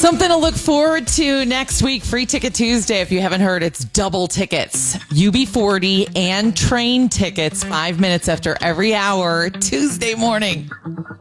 Something to look forward to next week. Free Ticket Tuesday. If you haven't heard, it's double tickets. UB40 and train tickets 5 minutes after every hour Tuesday morning.